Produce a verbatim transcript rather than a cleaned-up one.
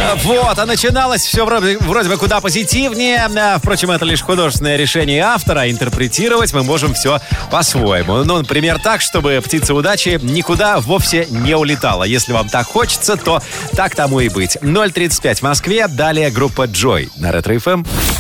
Вот, а начиналось все вроде, вроде бы куда позитивнее. Впрочем, это лишь художественное решение автора. Интерпретировать мы можем все по-своему. Ну, например, так, чтобы птица удачи никуда вовсе не улетала. Если вам так хочется, то так тому и быть. ноль тридцать пять в Москве. Далее группа Joy на Ретро эф эм.